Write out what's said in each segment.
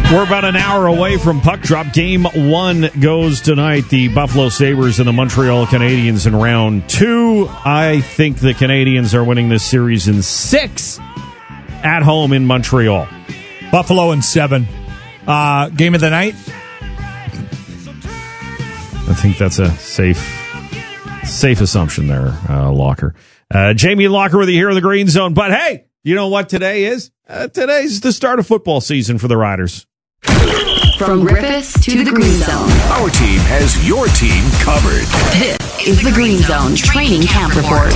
We're about an hour away from puck drop. Game 1 goes tonight. The Buffalo Sabres and the Montreal Canadiens in round 2. I think the Canadiens are winning this series in 6 at home in Montreal. Buffalo in 7. Game of the night? I think that's a safe assumption there, Locker. Jamie Locker with you here in the Green Zone. But hey, you know what today is? Today's the start of football season for the Riders. From Griffiths to the Green Zone. Our team has your team covered. This is the Green Zone Training Camp Report.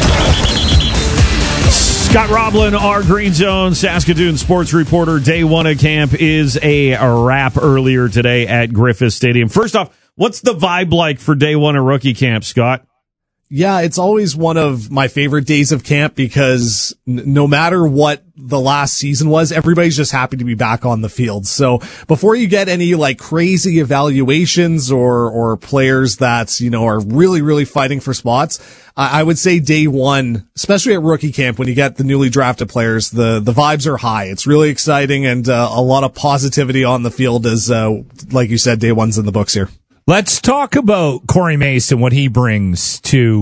Scott Roblin, our Green Zone Saskatoon sports reporter. Day 1 of camp is a wrap earlier today at Griffiths Stadium. First off, what's the vibe like for day 1 of rookie camp, Scott? Yeah, it's always one of my favorite days of camp because no matter what the last season was, everybody's just happy to be back on the field. So before you get any like crazy evaluations or players that, are really, really fighting for spots, I would say day 1, especially at rookie camp, when you get the newly drafted players, the vibes are high. It's really exciting and a lot of positivity on the field as, like you said, day 1's in the books here. Let's talk about Corey Mason, what he brings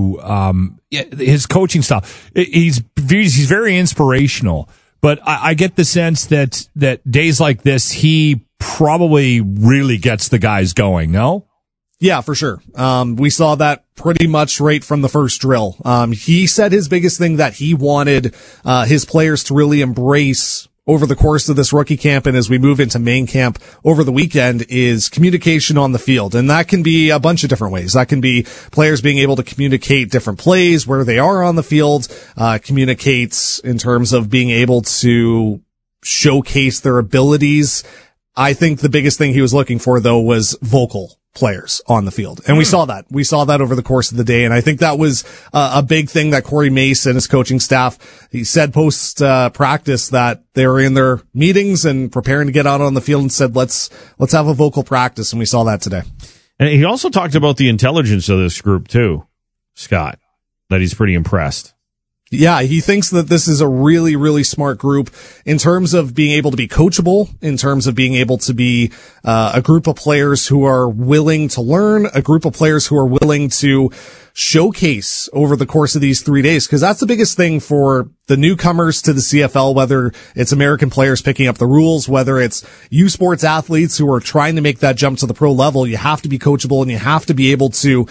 to his coaching style. He's very inspirational, but I get the sense that days like this, he probably really gets the guys going, no? Yeah, for sure. We saw that pretty much right from the first drill. He said his biggest thing that he wanted his players to really embrace over the course of this rookie camp and as we move into main camp over the weekend is communication on the field. And that can be a bunch of different ways. That can be players being able to communicate different plays, where they are on the field, communicates in terms of being able to showcase their abilities. I think the biggest thing he was looking for, though, was vocal players on the field. And we saw that. We saw that over the course of the day. And I think that was a big thing that Corey Mason, his coaching staff, he said post practice that they were in their meetings and preparing to get out on the field and said, let's have a vocal practice. And we saw that today. And he also talked about the intelligence of this group too, Scott, that he's pretty impressed. Yeah, he thinks that this is a really, really smart group in terms of being able to be coachable, in terms of being able to be a group of players who are willing to learn, a group of players who are willing to showcase over the course of these 3 days. Because that's the biggest thing for the newcomers to the CFL, whether it's American players picking up the rules, whether it's U Sports athletes who are trying to make that jump to the pro level. You have to be coachable and you have to be able to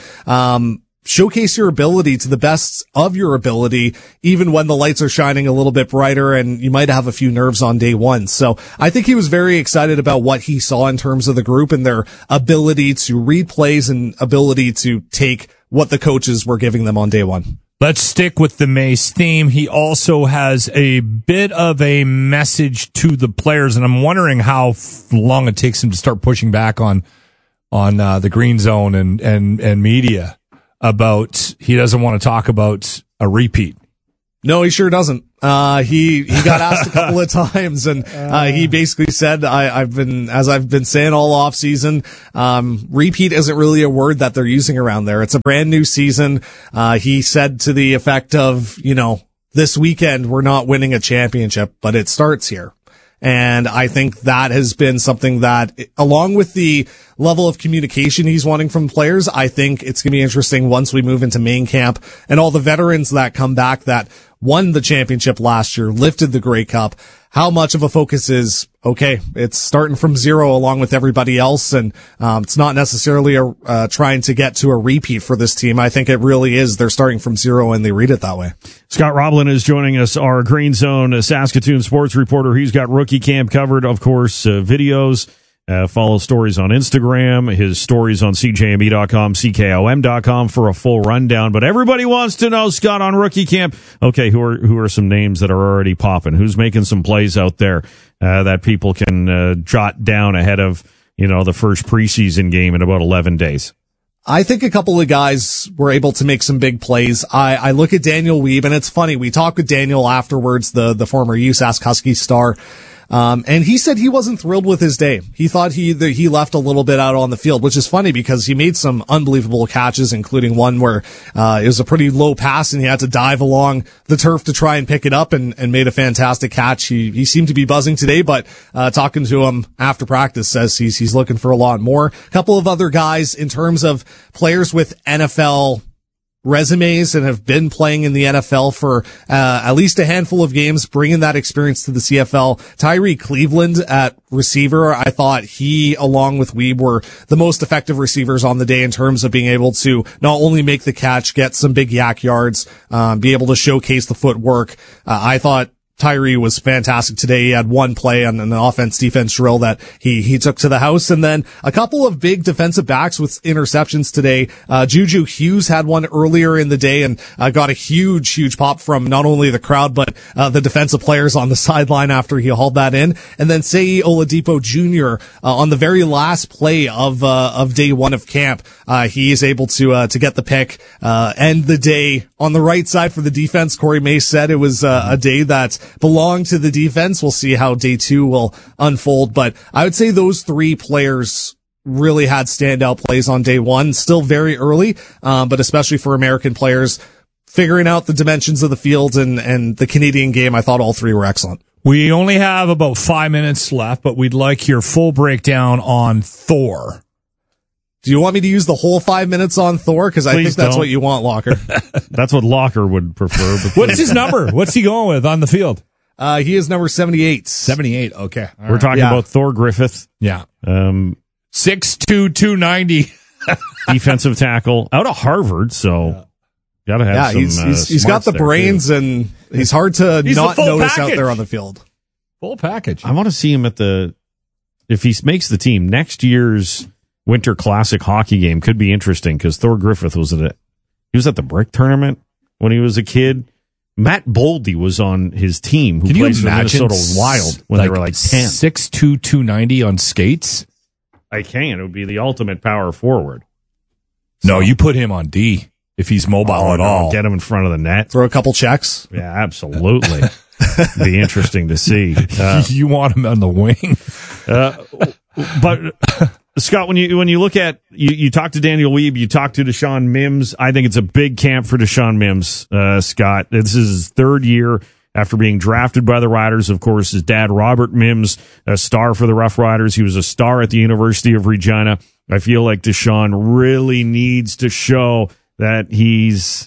showcase your ability to the best of your ability, even when the lights are shining a little bit brighter and you might have a few nerves on day 1. So I think he was very excited about what he saw in terms of the group and their ability to read plays and ability to take what the coaches were giving them on day 1. Let's stick with the Mace theme. He also has a bit of a message to the players, and I'm wondering how long it takes him to start pushing back on the Green Zone and media about he doesn't want to talk about a repeat. No, he sure doesn't. He got asked a couple of times and, he basically said, I've been saying all off season, repeat isn't really a word that they're using around there. It's a brand new season. He said to the effect of, this weekend we're not winning a championship, but it starts here. And I think that has been something that, along with the level of communication he's wanting from players, I think it's going to be interesting once we move into main camp and all the veterans that come back that won the championship last year, lifted the Grey Cup, how much of a focus is, okay, it's starting from zero along with everybody else. And, it's not necessarily trying to get to a repeat for this team. I think it really is. They're starting from zero and they read it that way. Scott Roblin is joining us, our Green Zone Saskatoon sports reporter. He's got rookie camp covered, of course, videos. Follow stories on Instagram, his stories on CJME.com, CKOM.com for a full rundown. But everybody wants to know, Scott, on rookie camp, okay, who are some names that are already popping? Who's making some plays out there that people can jot down ahead of, the first preseason game in about 11 days? I think a couple of guys were able to make some big plays. I look at Daniel Wiebe, and it's funny. We talked with Daniel afterwards, the former USask Husky star. And he said he wasn't thrilled with his day. He thought he left a little bit out on the field, which is funny because he made some unbelievable catches, including one where, it was a pretty low pass and he had to dive along the turf to try and pick it up and made a fantastic catch. He seemed to be buzzing today, but, talking to him after practice says he's looking for a lot more. A couple of other guys in terms of players with NFL resumes and have been playing in the NFL for at least a handful of games, bringing that experience to the CFL. Tyree Cleveland at receiver, I thought he, along with Weeb, were the most effective receivers on the day in terms of being able to not only make the catch, get some big yak yards, be able to showcase the footwork. I thought Tyree was fantastic today. He had one play on an offense-defense drill that he took to the house. And then a couple of big defensive backs with interceptions today. Juju Hughes had one earlier in the day and got a huge pop from not only the crowd, but the defensive players on the sideline after he hauled that in. And then Seyi Oladipo Jr. On the very last play of day one of camp, he is able to get the pick, end the day on the right side for the defense. Corey Mace said it was a day that belong to the defense. We'll see how day two will unfold, but I would say those three players really had standout plays on day one. Still very early, but especially for American players, figuring out the dimensions of the field and the Canadian game, I thought all three were excellent. We only have about 5 minutes left, but we'd like your full breakdown on Thor. Do you want me to use the whole 5 minutes on Thor? Because I think that's what you want, Locker. That's what Locker would prefer. But what's his number? What's he going with on the field? He is number 78. 78. Okay. We're talking about Thor Griffith. Yeah. 6'2", 290. Defensive tackle out of Harvard. So gotta have some. He's got the brains too. And he's hard to not notice package. out there on the field. Full package. I want to see him if he makes the team next year's Winter Classic hockey game could be interesting because Thor Griffith was at the Brick Tournament when he was a kid. Matt Boldy was on his team who plays for Minnesota Wild when they were like 10. 6'2", 290 on skates? I can. It would be the ultimate power forward. No, you put him on D if he's mobile at all. Get him in front of the net. Throw a couple checks. Yeah, absolutely. Be interesting to see. You want him on the wing. But Scott, when you look at you talk to Daniel Weeb, you talk to Deshaun Mims. I think it's a big camp for Deshaun Mims. Scott, this is his third year after being drafted by the Riders. Of course, his dad Robert Mims, a star for the Rough Riders. He was a star at the University of Regina. I feel like Deshaun really needs to show that he's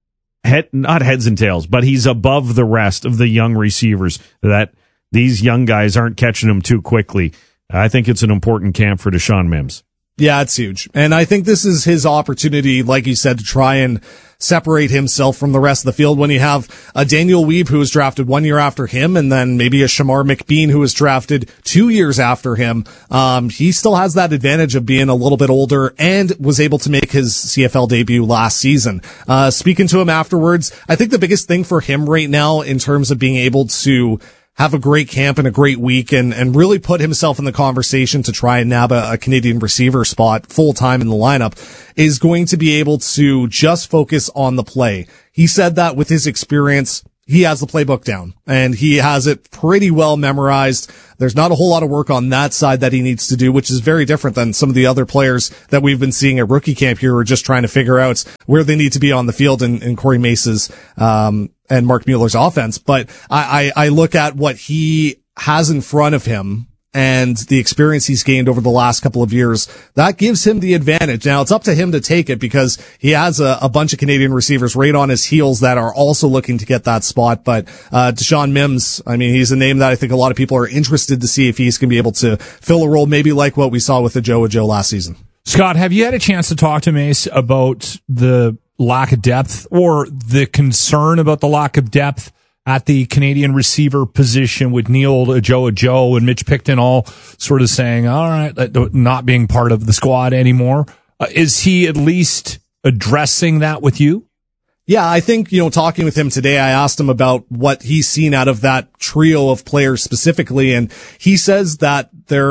not heads and tails, but he's above the rest of the young receivers. That these young guys aren't catching him too quickly. I think it's an important camp for Deshaun Mims. Yeah, it's huge. And I think this is his opportunity, like you said, to try and separate himself from the rest of the field. When you have a Daniel Weeb who was drafted 1 year after him, and then maybe a Shamar McBean who was drafted 2 years after him, he still has that advantage of being a little bit older and was able to make his CFL debut last season. Speaking to him afterwards, I think the biggest thing for him right now in terms of being able to have a great camp and a great week and really put himself in the conversation to try and nab a Canadian receiver spot full time in the lineup is going to be able to just focus on the play. He said that with his experience, he has the playbook down and he has it pretty well memorized. There's not a whole lot of work on that side that he needs to do, which is very different than some of the other players that we've been seeing at rookie camp here who are just trying to figure out where they need to be on the field in Corey Mace's, and Mark Mueller's offense. But I look at what he has in front of him and the experience he's gained over the last couple of years. That gives him the advantage. Now it's up to him to take it because he has a bunch of Canadian receivers right on his heels that are also looking to get that spot. But, Deshaun Mims, I mean, he's a name that I think a lot of people are interested to see if he's going to be able to fill a role, maybe like what we saw with Joe last season. Scott, have you had a chance to talk to Mace about the lack of depth or the concern about the lack of depth at the Canadian receiver position with Neil Ajoa and Mitch Picton all sort of saying, all right, not being part of the squad anymore? Is he at least addressing that with you? Yeah, I think, talking with him today, I asked him about what he's seen out of that trio of players specifically, and he says that they're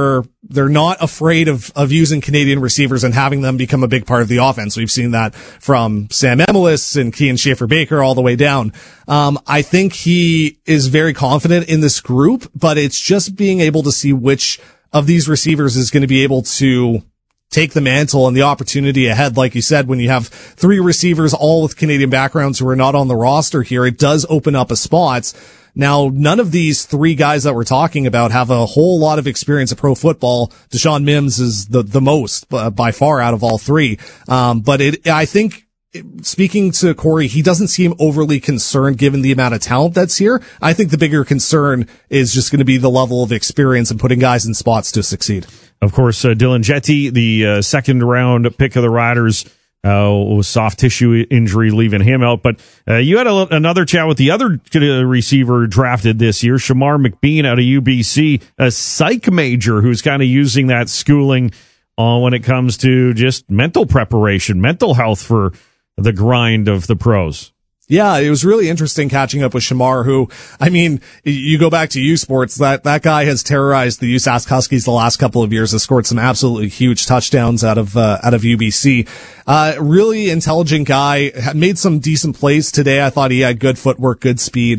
they're not afraid of using Canadian receivers and having them become a big part of the offense. We've seen that from Sam Emilus and Kean Schaefer-Baker all the way down. I think he is very confident in this group, but it's just being able to see which of these receivers is going to be able to take the mantle and the opportunity ahead. Like you said, when you have 3 receivers, all with Canadian backgrounds who are not on the roster here, it does open up a spot. Now, none of these 3 guys that we're talking about have a whole lot of experience in pro football. Deshaun Mims is the most by far out of all 3. But I think, speaking to Corey, he doesn't seem overly concerned given the amount of talent that's here. I think the bigger concern is just going to be the level of experience and putting guys in spots to succeed. Of course, Dylan Jetty, the second round pick of the Riders, was soft tissue injury leaving him out. But you had another chat with the other receiver drafted this year, Shamar McBean out of UBC, a psych major who's kind of using that schooling when it comes to just mental preparation, mental health for the grind of the pros. Yeah, it was really interesting catching up with Shamar, who, I mean, you go back to U Sports, that guy has terrorized the USask Huskies the last couple of years, has scored some absolutely huge touchdowns out of UBC. Really intelligent guy, made some decent plays today. I thought he had good footwork, good speed.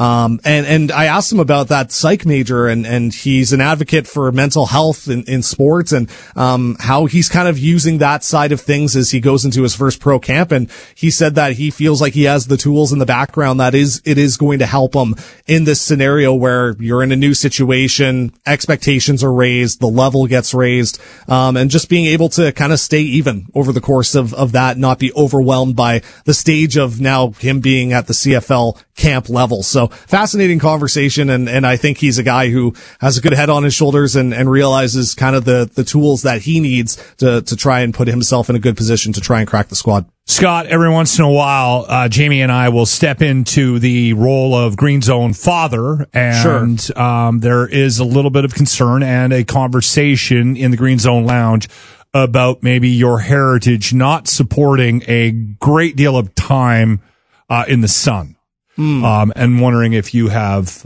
And I asked him about that psych major, and he's an advocate for mental health in sports, and how he's kind of using that side of things as he goes into his first pro camp. And he said that he feels like he has the tools in the background it is going to help him in this scenario where you're in a new situation, expectations are raised, the level gets raised, and just being able to kind of stay even over the course of that, not be overwhelmed by the stage of now him being at the CFL camp level. So fascinating conversation. And I think he's a guy who has a good head on his shoulders and realizes kind of the tools that he needs to try and put himself in a good position to try and crack the squad. Scott, every once in a while, Jamie and I will step into the role of Green Zone father, and sure. There is a little bit of concern and a conversation in the Green Zone Lounge about maybe your heritage not supporting a great deal of time in the sun, and wondering if you have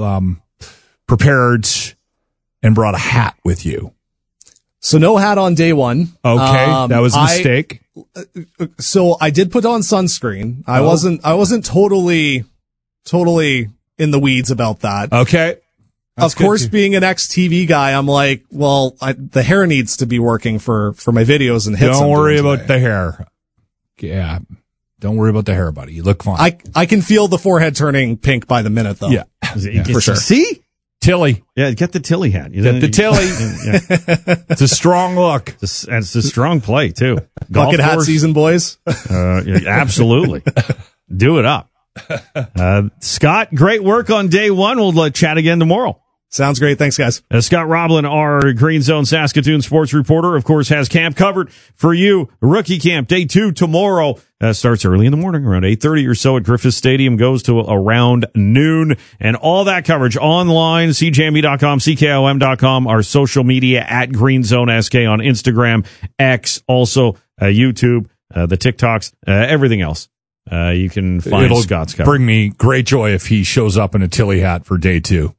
prepared and brought a hat with you. So no hat on day one. Okay, that was a mistake. So I did put on sunscreen. I wasn't totally in the weeds about that. Okay. Of course, being an ex-TV guy, I'm like, well, the hair needs to be working for my videos and hits. Don't worry about the hair. Yeah. Don't worry about the hair, buddy. You look fine. I can feel the forehead turning pink by the minute, though. Yeah. For sure. See? Tilly. Yeah, get the Tilly hat. Get the Tilly. It's a strong look. It's a strong play, too. Bucket hat season, boys. Absolutely. Do it up. Scott, great work on day one. We'll chat again tomorrow. Sounds great. Thanks, guys. Scott Roblin, our Green Zone Saskatoon sports reporter, of course, has camp covered for you. Rookie camp, day 2 tomorrow. Starts early in the morning, around 8:30 or so at Griffith Stadium, goes to around noon. And all that coverage online, cjme.com, ckom.com, our social media at Green Zone SK on Instagram, X, also YouTube, the TikToks, everything else. You can find Scott's coverage. Bring me great joy if he shows up in a Tilly hat for day 2.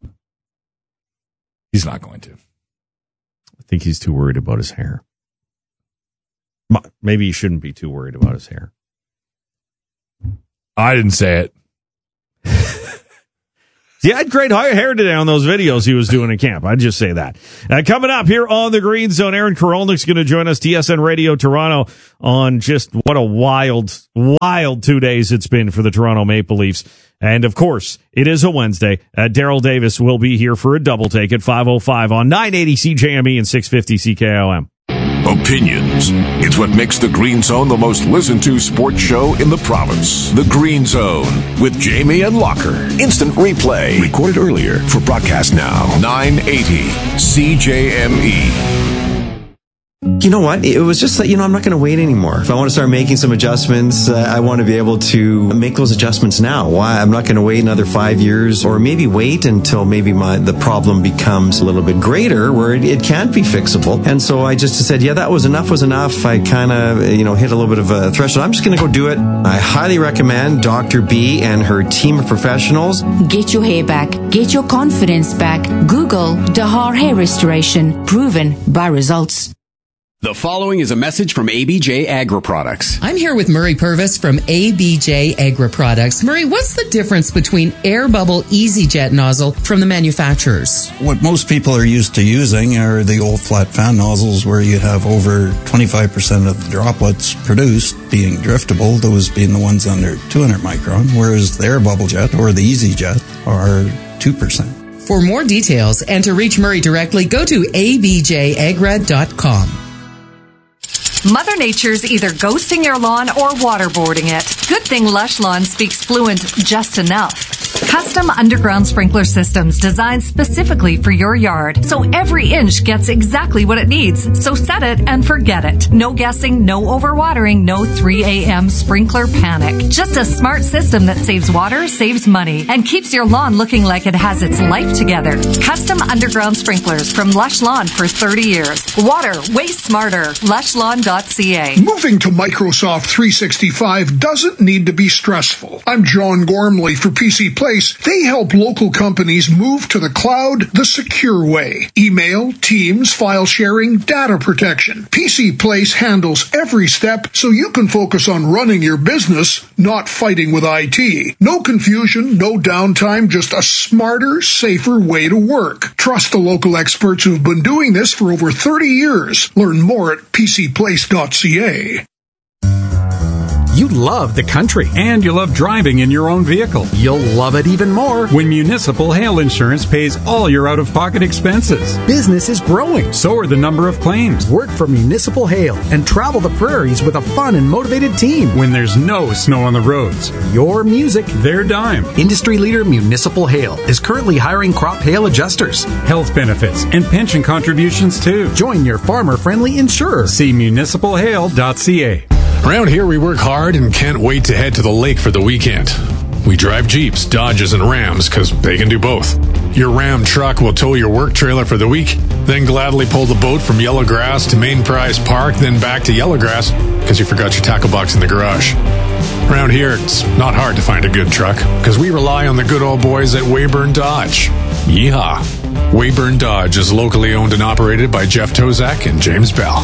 He's not going to. I think he's too worried about his hair. Maybe he shouldn't be too worried about his hair. I didn't say it. He had great hair today on those videos he was doing in camp. I'd just say that. Coming up here on the Green Zone, Aaron Korolnik's going to join us, TSN Radio Toronto, on just what a wild 2 days it's been for the Toronto Maple Leafs. And, of course, it is a Wednesday. Daryl Davis will be here for a double take at 5:05 on 980 CJME and 650 CKOM. Opinions. It's what makes the Green Zone the most listened to sports show in the province. The Green Zone with Jamie and Locker. Instant replay. Recorded earlier for broadcast now. 980 CJME. you know what? It was just that, I'm not going to wait anymore. If I want to start making some adjustments, I want to be able to make those adjustments now. Why? I'm not going to wait another 5 years, or maybe wait until maybe the problem becomes a little bit greater where it can't be fixable. And so I just said, yeah, that was enough. I kind of, hit a little bit of a threshold. I'm just going to go do it. I highly recommend Dr. B and her team of professionals. Get your hair back. Get your confidence back. Google Dahar Hair Restoration. Proven by results. The following is a message from ABJ Agri Products. I'm here with Murray Purvis from ABJ Agri Products. Murray, what's the difference between Air Bubble EasyJet nozzle from the manufacturers? What most people are used to using are the old flat fan nozzles where you have over 25% of the droplets produced being driftable, those being the ones under 200 micron, whereas the Air Bubble Jet or the EasyJet are 2%. For more details and to reach Murray directly, go to abjagra.com. Mother Nature's either ghosting your lawn or waterboarding it. Good thing Lush Lawn speaks fluent just enough. Custom underground sprinkler systems designed specifically for your yard, so every inch gets exactly what it needs. So set it and forget it. No guessing, no overwatering, no 3 a.m. sprinkler panic. Just a smart system that saves water, saves money, and keeps your lawn looking like it has its life together. Custom underground sprinklers from Lush Lawn for 30 years. Water way smarter. LushLawn.ca. Moving to Microsoft 365 doesn't need to be stressful. I'm John Gormley for PC Place. They help local companies move to the cloud the secure way. Email, Teams, file sharing, data protection. PC Place handles every step so you can focus on running your business, not fighting with IT. No confusion, no downtime, just a smarter, safer way to work. Trust the local experts who've been doing this for over 30 years. Learn more at pcplace.ca. You love the country. And you love driving in your own vehicle. You'll love it even more when Municipal Hail Insurance pays all your out-of-pocket expenses. Business is growing. So are the number of claims. Work for Municipal Hail and travel the prairies with a fun and motivated team. When there's no snow on the roads. Your music, their dime. Industry leader Municipal Hail is currently hiring crop hail adjusters. Health benefits and pension contributions too. Join your farmer-friendly insurer. See municipalhail.ca. Around here, we work hard and can't wait to head to the lake for the weekend. We drive Jeeps, Dodges, and Rams because they can do both. Your Ram truck will tow your work trailer for the week, then gladly pull the boat from Yellowgrass to Main Prize Park, then back to Yellowgrass because you forgot your tackle box in the garage. Around here, it's not hard to find a good truck because we rely on the good old boys at Weyburn Dodge. Yeehaw! Weyburn Dodge is locally owned and operated by Jeff Tozak and James Bell.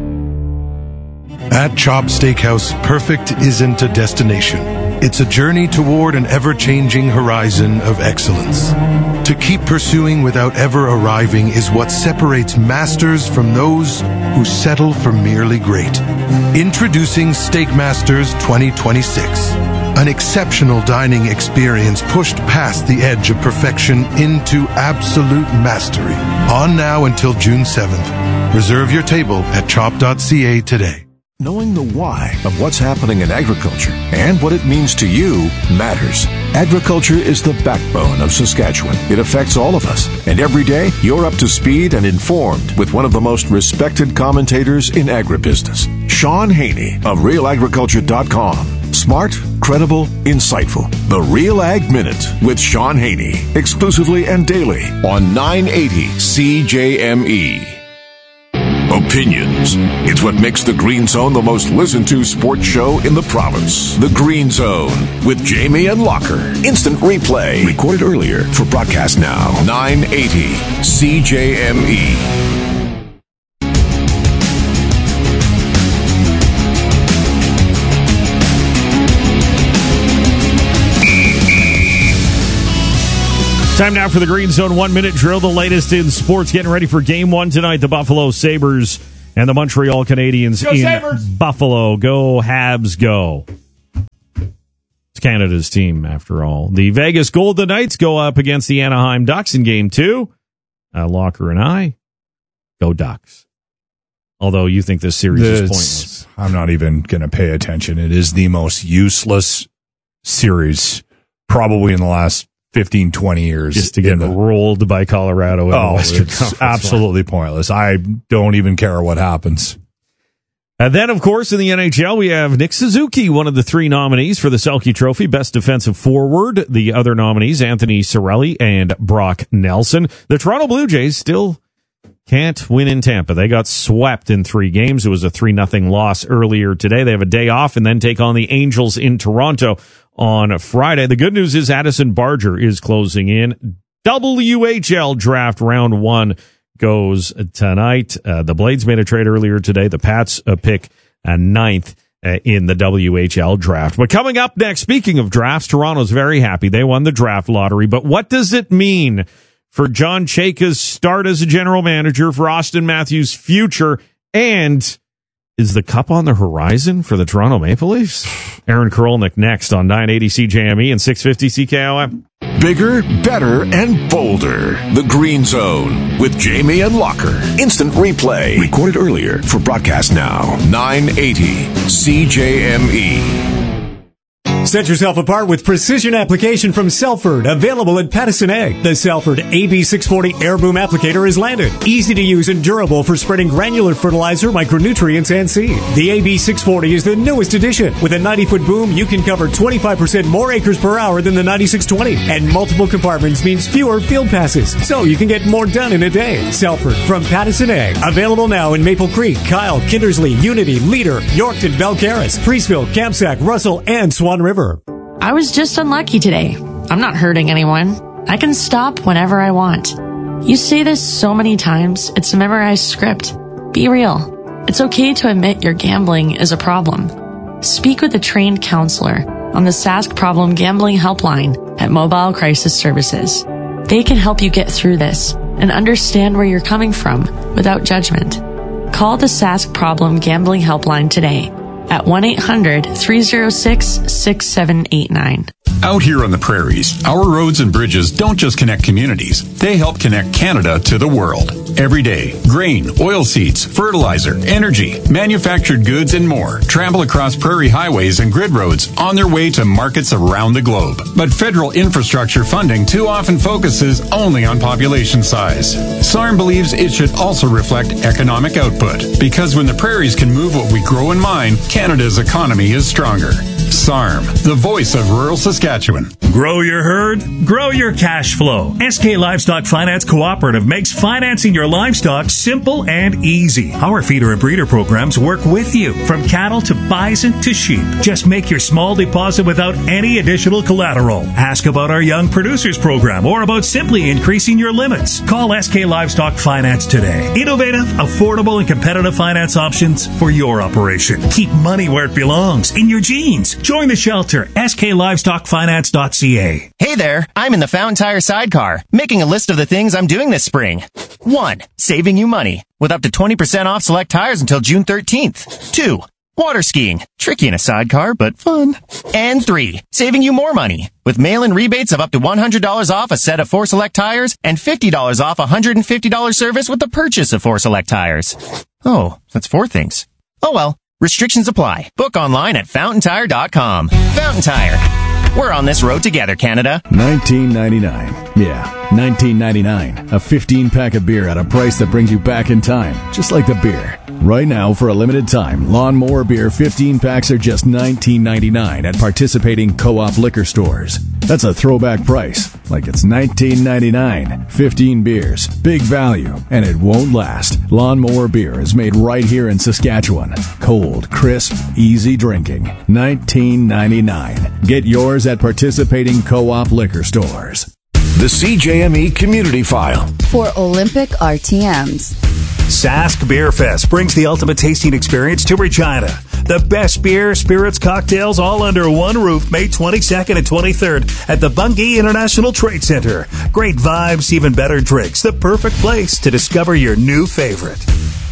At Chop Steakhouse, perfect isn't a destination. It's a journey toward an ever-changing horizon of excellence. To keep pursuing without ever arriving is what separates masters from those who settle for merely great. Introducing Steak Masters 2026. An exceptional dining experience pushed past the edge of perfection into absolute mastery. On now until June 7th. Reserve your table at chop.ca today. Knowing the why of what's happening in agriculture and what it means to you matters. Agriculture is the backbone of Saskatchewan. It affects all of us. And every day, you're up to speed and informed with one of the most respected commentators in agribusiness, Sean Haney of RealAgriculture.com. Smart, credible, insightful. The Real Ag Minute with Sean Haney. Exclusively and daily on 980 CJME. Opinions. It's what makes the Green Zone the most listened to sports show in the province. The Green Zone with Jamie and Locker. Instant replay. Recorded earlier for broadcast now. 980 CJME. Time now for the Green Zone 1-minute drill, the latest in sports. Getting ready for Game 1 tonight, the Buffalo Sabres and the Montreal Canadiens in Sabres. Buffalo. Go, Habs, go. It's Canada's team, after all. The Vegas Golden Knights go up against the Anaheim Ducks in Game 2. Locker and I, go Ducks. Although you think this series is pointless. I'm not even going to pay attention. It is the most useless series probably in the last 15, 20 years. Just to get rolled by Colorado. It's absolutely pointless. I don't even care what happens. And then, of course, in the NHL, we have Nick Suzuki, one of the 3 nominees for the Selke Trophy, Best Defensive Forward. The other nominees, Anthony Cirelli and Brock Nelson. The Toronto Blue Jays still can't win in Tampa. They got swept in 3 games. It was a 3-0 loss earlier today. They have a day off and then take on the Angels in Toronto on Friday. The good news is Addison Barger is closing in. WHL Draft Round 1 goes tonight. The Blades made a trade earlier today. The Pats pick 9th in the WHL draft. But coming up next, speaking of drafts, Toronto's very happy. They won the draft lottery. But what does it mean for John Chayka's start as a general manager, for Austin Matthews' future, and is the cup on the horizon for the Toronto Maple Leafs? Aaron Karolnik next on 980 CJME and 650 CKOM. Bigger, better, and bolder. The Green Zone with Jamie and Locker. Instant replay. Recorded earlier for broadcast now. 980 CJME. Set yourself apart with precision application from Selford, available at Pattison Ag. The Selford AB640 Air Boom Applicator is landed. Easy to use and durable for spreading granular fertilizer, micronutrients, and seed. The AB640 is the newest addition. With a 90-foot boom, you can cover 25% more acres per hour than the 9620. And multiple compartments means fewer field passes, so you can get more done in a day. Selford from Pattison Ag. Available now in Maple Creek, Kyle, Kindersley, Unity, Leader, Yorkton, Belcaris, Priestville, Campsack, Russell, and Swan River. I was just unlucky today. I'm not hurting anyone. I can stop whenever I want. You say this so many times, it's a memorized script. Be real. It's okay to admit your gambling is a problem. Speak with a trained counselor on the Sask Problem Gambling Helpline at Mobile Crisis Services. They can help you get through this and understand where you're coming from without judgment. Call the Sask Problem Gambling Helpline today at 1-800-306-6789. Out here on the prairies, our roads and bridges don't just connect communities. They help connect Canada to the world. Every day, grain, oilseeds, fertilizer, energy, manufactured goods, and more travel across prairie highways and grid roads on their way to markets around the globe. But federal infrastructure funding too often focuses only on population size. SARM believes it should also reflect economic output, because when the prairies can move what we grow and mine, Canada's economy is stronger. SARM, the voice of rural Saskatchewan. Grow your herd, grow your cash flow. SK Livestock Finance Cooperative makes financing your livestock simple and easy. Our feeder and breeder programs work with you, from cattle to bison to sheep. Just make your small deposit without any additional collateral. Ask about our Young Producers Program or about simply increasing your limits. Call SK Livestock Finance today. Innovative, affordable, and competitive finance options for your operation. Keep money where it belongs, in your jeans. Join the shelter, sklivestockfinance.ca. Hey there, I'm in the Fountain Tire sidecar, making a list of the things I'm doing this spring. 1. Saving you money, with up to 20% off select tires until June 13th. 2. Water skiing, tricky in a sidecar, but fun. And 3. Saving you more money, with mail-in rebates of up to $100 off a set of 4 select tires and $50 off a $150 service with the purchase of 4 select tires. Oh, that's 4 things. Oh well. Restrictions apply. Book online at fountaintire.com. Fountain Tire. We're on this road together, Canada. $19.99. Yeah, $19.99. A 15-pack of beer at a price that brings you back in time, just like the beer. Right now, for a limited time, Lawnmower Beer 15 packs are just $19.99 at participating Co-op liquor stores. That's a throwback price, like it's $19.99. 15 beers, big value, and it won't last. Lawnmower Beer is made right here in Saskatchewan. Cold, crisp, easy drinking. $19.99. Get yours at participating Co-op liquor stores. The CJME Community File. For Olympic RTMs. Sask Beer Fest brings the ultimate tasting experience to Regina. The best beer, spirits, cocktails, all under one roof, May 22nd and 23rd at the Bungie International Trade Center. Great vibes, even better drinks. The perfect place to discover your new favorite.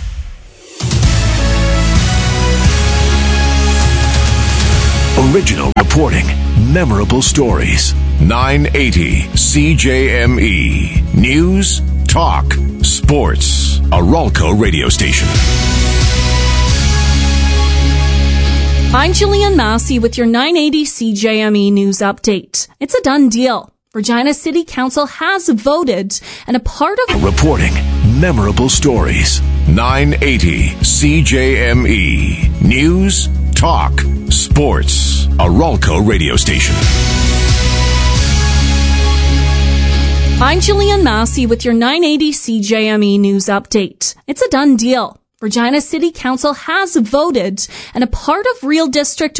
Original reporting, memorable stories. 980 CJME. News, talk, sports. A Ralco radio station. I'm Jillian Massey with your 980 CJME news update. It's a done deal. Regina City Council has voted, and a part of Reporting memorable stories. 980 CJME. News, talk, sports. A Ralco radio station. I'm Jillian Massey with your 980 CJME news update. It's a done deal. Regina City Council has voted, and a part of Real District